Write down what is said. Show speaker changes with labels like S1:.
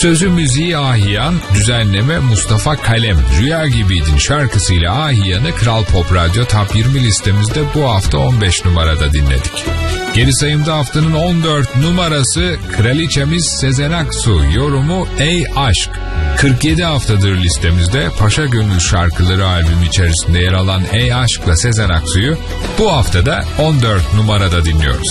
S1: Sözü müziği Ahiyan, düzenleme Mustafa Kalem. Rüya Gibiydin şarkısıyla Ahiyan'ı Kral Pop Radyo Top 20 listemizde bu hafta 15 numarada dinledik. Geri sayımda haftanın 14 numarası kraliçemiz Sezen Aksu, yorumu Ey Aşk. 47 haftadır listemizde Paşa Gönül Şarkıları albümü içerisinde yer alan Ey Aşk'la Sezen Aksu'yu bu haftada 14 numarada dinliyoruz.